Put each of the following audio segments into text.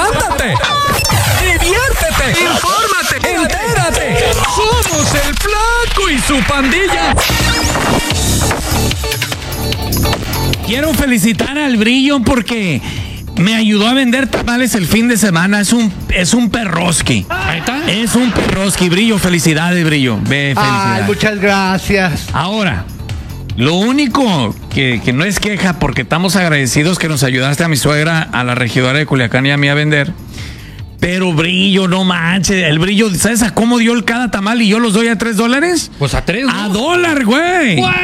levántate, diviértete, infórmate, entérate. Somos el Flaco y su pandilla. Quiero felicitar al Brillo porque me ayudó a vender tamales el fin de semana. Es un perroski. Ahí está. Es un perroski, Brillo. Felicidades, Brillo. Felicidades. Ay, muchas gracias. Ahora, lo único que no es queja, porque estamos agradecidos que nos ayudaste a mi suegra, a la regidora de Culiacán y a mí a vender. Pero Brillo, no manches. El Brillo, ¿sabes a cómo dio el cada tamal y yo los doy a $3? Pues a 3, ¿no? ¡A $1, güey! What?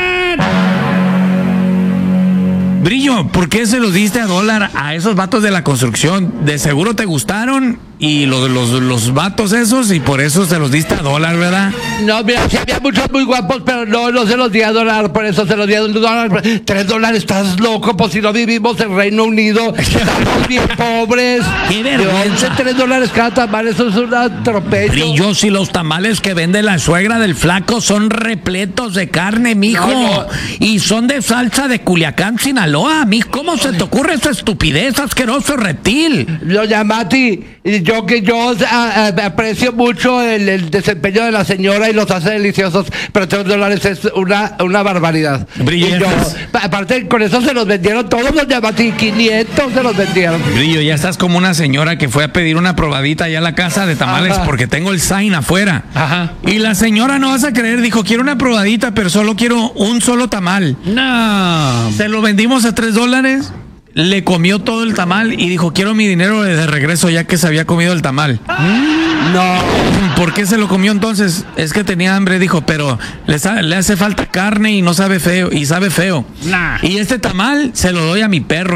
Brillo, ¿por qué se los diste a $1 a esos vatos de la construcción? De seguro te gustaron y los vatos esos, y por eso se los diste a $1, ¿verdad? No, mira, sí había muchos muy guapos, pero no se los di a $1, por eso se los di a $1. $3, estás loco, pues si no vivimos en Reino Unido, estamos bien pobres. ¡Qué vergüenza! $3 cada tamal, eso es un atropello. Brillo, si los tamales que vende la suegra del Flaco son repletos de carne, mijo. No. Y son de salsa de Culiacán, Sinaloa, mijo. ¿Cómo se te ocurre esa estupidez, asqueroso reptil? Doña Mati, yo aprecio mucho el desempeño de la señora y los hace deliciosos, pero $3 es una barbaridad. Brillo, Y aparte, con eso se los vendieron todos, doña Mati, 500 se los vendieron. Brillo, ya estás como una señora que fue a pedir una probadita allá a la casa de tamales. Ajá. Porque tengo el sign afuera. Ajá. Y la señora, no vas a creer, dijo, quiero una probadita, pero solo quiero un solo tamal. No. Se lo vendimos a $3. Le comió todo el tamal y dijo, quiero mi dinero de regreso ya que se había comido el tamal. No. ¿Por qué se lo comió entonces? Es que tenía hambre, dijo, pero le hace falta carne y no sabe feo, y sabe feo. Nah. Y este tamal se lo doy a mi perro,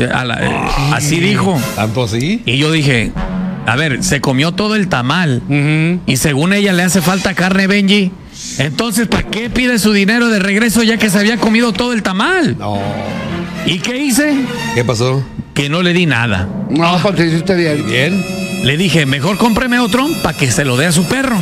así dijo. ¿Tanto así? Y yo dije, a ver, se comió todo el tamal y según ella le hace falta carne, Benji. Entonces, ¿para qué pide su dinero de regreso ya que se había comido todo el tamal? No. ¿Y qué hice? ¿Qué pasó? Que no le di nada. No, pues hiciste bien. Bien. Le dije, mejor cómpreme otro para que se lo de a su perro.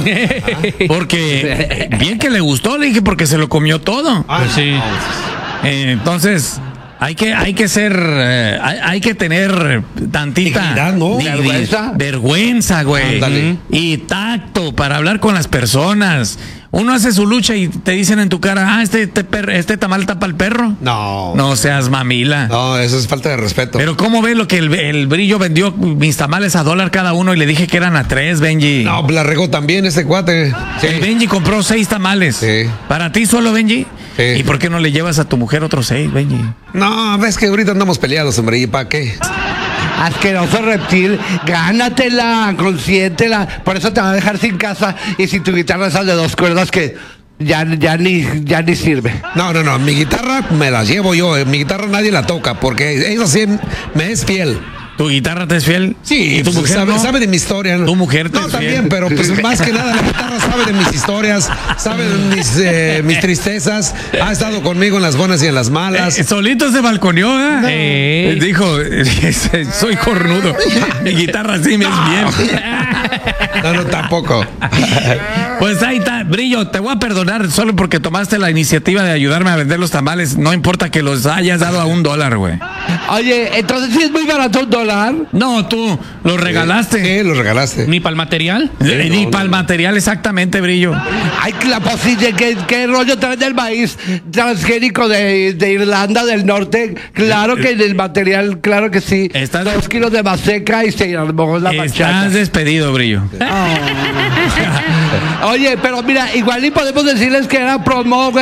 Porque bien que le gustó, le dije, porque se lo comió todo. Pues sí. Entonces, hay que ser, hay que tener tantita Dignidad, ¿no? vergüenza, güey. Ándale. Y tacto para hablar con las personas. Uno hace su lucha y te dicen en tu cara, este tamal tapa al perro. No. No seas mamila. No, eso es falta de respeto. Pero ¿cómo ve lo que el Brillo vendió mis tamales a $1 cada uno y le dije que eran a 3, Benji? No, la regó también este cuate. Sí. El Benji compró 6 tamales. Sí. ¿Para ti solo, Benji? Sí. ¿Y por qué no le llevas a tu mujer otros 6, Benji? No, ves que ahorita andamos peleados, hombre. ¿Y para qué? Asqueroso reptil, gánatela, consiéntela. Por eso te va a dejar sin casa y sin tu guitarra esas de 2 cuerdas que ya ni sirve. No. Mi guitarra me la llevo yo. Mi guitarra nadie la toca porque ella sí me es fiel. ¿Tu guitarra te es fiel? Sí, ¿Y tu pues, mujer sabe de mi historia. ¿Tu mujer te No, es también, fiel? pero pues más que nada la guitarra sabe de mis historias, sabe de mis tristezas, ha estado conmigo en las buenas y en las malas. Solito se balconeó, ¿eh? Dijo, soy cornudo. Mi guitarra sí me es bien. No, tampoco. Pues ahí está, Brillo, te voy a perdonar solo porque tomaste la iniciativa de ayudarme a vender los tamales. No importa que los hayas dado a $1, güey. Oye, entonces sí es muy barato $1. No, tú los regalaste. Sí, lo regalaste. ¿Ni para el material? Ni para el material, exactamente, Brillo. Ay, la posible, ¿qué rollo traen del maíz transgénico de Irlanda del Norte? Claro que en el material, claro que sí. 2 kilos de maseca y se armó la bachata. Estás despedido, Brillo. Oye, pero mira, igual y podemos decirles que era promo, güey.